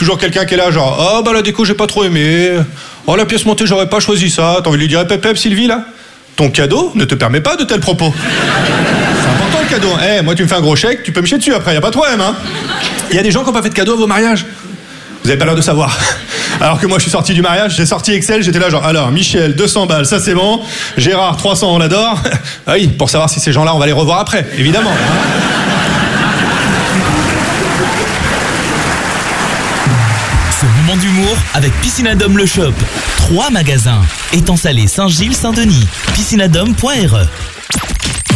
toujours quelqu'un qui est là, genre, oh bah la déco j'ai pas trop aimé, oh la pièce montée j'aurais pas choisi ça. T'as envie de lui dire, pep Sylvie là, ton cadeau ne te permet pas de tels propos. C'est important le cadeau. Moi tu me fais un gros chèque, tu peux me chier dessus après, y a pas de problème hein. Il y a des gens qui ont pas fait de cadeau à vos mariages. Vous avez pas l'air de savoir. Alors que moi je suis sorti du mariage, j'ai sorti Excel, j'étais là genre, alors Michel 200 balles, ça c'est bon, Gérard 300 on l'adore. Ah oui, pour savoir si ces gens-là on va les revoir après, évidemment. Ce moment d'humour avec Piscinadome le Shop. 3 magasins. Étang Salé, Saint-Gilles, Saint-Denis. Piscinadome.re